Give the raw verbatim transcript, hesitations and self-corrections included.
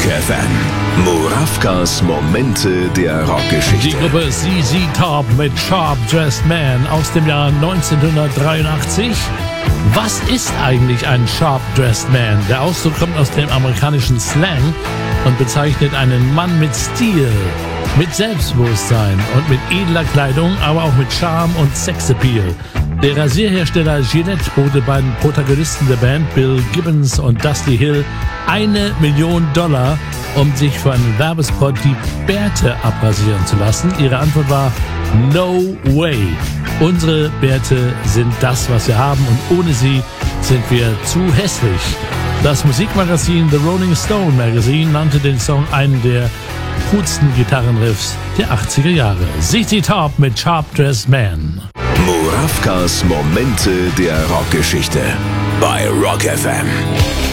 F M. Murawkas Momente der Rockgeschichte. Die Gruppe Z Z Top mit Sharp Dressed Man aus dem Jahr neunzehnhundertdreiundachtzig. Was ist eigentlich ein Sharp Dressed Man? Der Ausdruck kommt aus dem amerikanischen Slang und bezeichnet einen Mann mit Stil, mit Selbstbewusstsein und mit edler Kleidung, aber auch mit Charme und Sexappeal. Der Rasierhersteller Gillette bot den beiden Protagonisten der Band, Bill Gibbons und Dusty Hill, eine Million Dollar, um sich für einen Werbespot die Bärte abrasieren zu lassen. Ihre Antwort war No way. Unsere Bärte sind das, was wir haben, und ohne sie sind wir zu hässlich. Das Musikmagazin The Rolling Stone Magazine nannte den Song einen der coolsten Gitarrenriffs der achtziger Jahre. Z Z Top mit Sharp Dressed Man. Murawkas Momente der Rockgeschichte bei Rock F M.